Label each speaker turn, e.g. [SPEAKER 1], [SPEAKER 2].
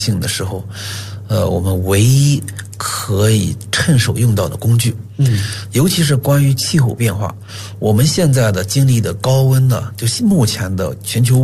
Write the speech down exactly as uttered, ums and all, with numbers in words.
[SPEAKER 1] 性的时候，呃，我们唯一可以趁手用到的工具。
[SPEAKER 2] 嗯，
[SPEAKER 1] 尤其是关于气候变化，我们现在的经历的高温呢，就目前的全球